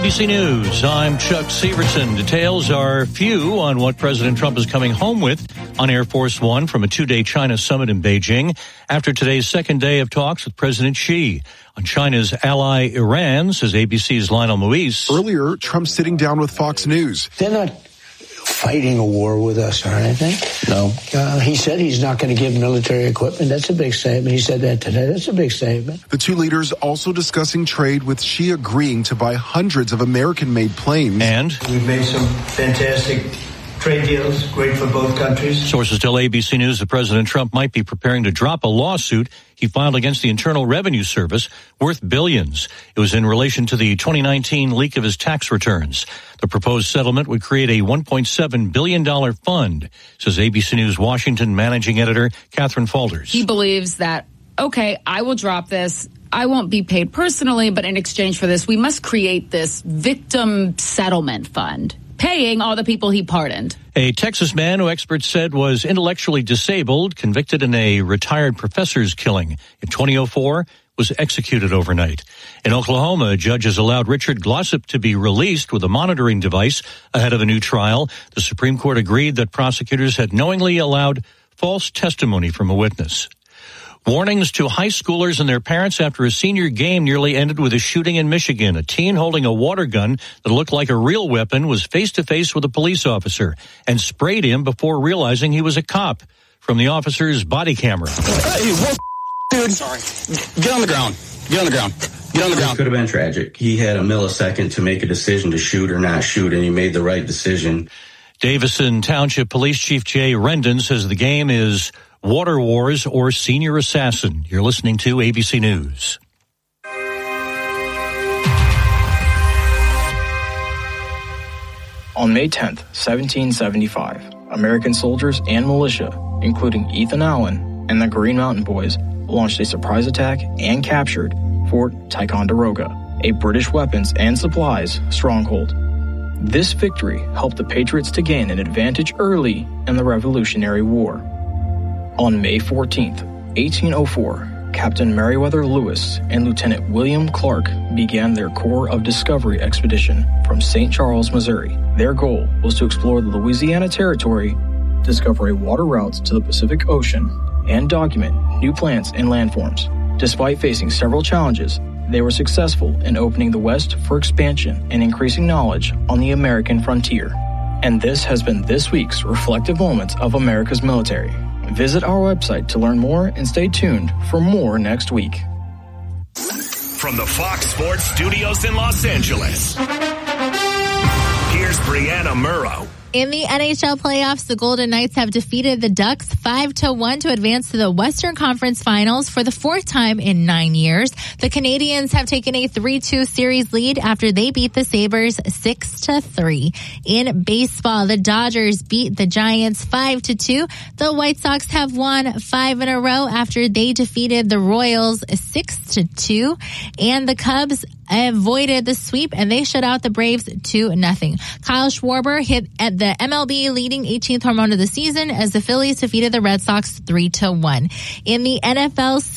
ABC News, I'm Chuck Severson. Details are few on what President Trump is coming home with on Air Force One from a 2-day China summit in Beijing after today's second day of talks with President Xi. On China's ally Iran, says ABC's Lionel Moise. Earlier, Trump sitting down with Fox News. They're not fighting a war with us or anything. No. He said he's not going to give military equipment. That's a big statement. He said that today. That's a big statement. The two leaders also discussing trade, with Xi agreeing to buy hundreds of American-made planes. And we've made some fantastic trade deals, great for both countries. Sources tell ABC News that President Trump might be preparing to drop a lawsuit he filed against the Internal Revenue Service worth billions. It was in relation to the 2019 leak of his tax returns. The proposed settlement would create a $1.7 billion fund, says ABC News Washington managing editor Catherine Falders. He believes that, okay, I will drop this. I won't be paid personally, but in exchange for this, we must create this victim settlement fund, paying all the people he pardoned. A Texas man who experts said was intellectually disabled, convicted in a retired professor's killing in 2004, was executed overnight. In Oklahoma, a judge has allowed Richard Glossip to be released with a monitoring device ahead of a new trial. The Supreme Court agreed that prosecutors had knowingly allowed false testimony from a witness. Warnings to high schoolers and their parents after a senior game nearly ended with a shooting in Michigan. A teen holding a water gun that looked like a real weapon was face-to-face with a police officer and sprayed him before realizing he was a cop. From the officer's body camera. Hey, what, dude? Sorry. Get on the ground. Get on the ground. Get on the ground. It could have been tragic. He had a millisecond to make a decision to shoot or not shoot, and he made the right decision. Davison Township Police Chief Jay Rendon says the game is Water Wars or Senior Assassin. You're listening to ABC News. On May 10th, 1775, American soldiers and militia, including Ethan Allen and the Green Mountain Boys, launched a surprise attack and captured Fort Ticonderoga, a British weapons and supplies stronghold. This victory helped the Patriots to gain an advantage early in the Revolutionary War. On May 14th, 1804, Captain Meriwether Lewis and Lieutenant William Clark began their Corps of Discovery expedition from St. Charles, Missouri. Their goal was to explore the Louisiana Territory, discover a water route to the Pacific Ocean, and document new plants and landforms. Despite facing several challenges, they were successful in opening the West for expansion and increasing knowledge on the American frontier. And this has been this week's Reflective Moments of America's Military. Visit our website to learn more and stay tuned for more next week. From the Fox Sports Studios in Los Angeles, here's Brianna Murrow. In the NHL playoffs, the Golden Knights have defeated the Ducks 5-1 to advance to the Western Conference Finals for the fourth time in 9 years. The Canadiens have taken a 3-2 series lead after they beat the Sabres 6-3. In baseball, the Dodgers beat the Giants 5-2. The White Sox have won 5 in a row after they defeated the Royals 6-2. And the Cubs avoided the sweep and they shut out the Braves 2-0. Kyle Schwarber hit at the MLB leading 18th home run of the season as the Phillies defeated the Red Sox 3-1. In the NFL